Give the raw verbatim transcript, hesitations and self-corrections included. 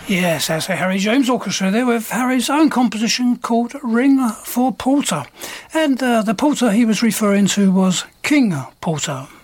Yes, that's the Harry James Orchestra there with Harry's own composition called Ring for Porter. And uh, the porter he was referring to was King Porter.